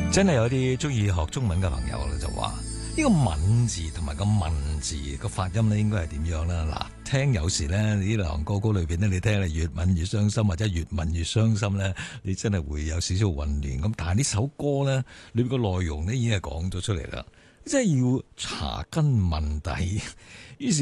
真係有啲中意學中文嘅朋友咧，就話呢個敏字同埋個文字個發音咧，應該係點樣啦？嗱，聽有時咧呢兩行歌曲裏邊咧，你聽係越敏越傷心，或者越敏越傷心咧，你真係會有少少混亂。咁但係呢首歌咧，裏邊個內容咧已經係講咗出嚟啦，即係要查根問底。於是